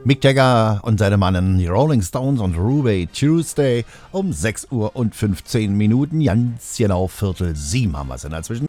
Mick Jagger und seine Mannen, die Rolling Stones und Ruby Tuesday um 6 Uhr und 15 Minuten, ganz genau 6:45 haben wir es in der Zwischenzeit.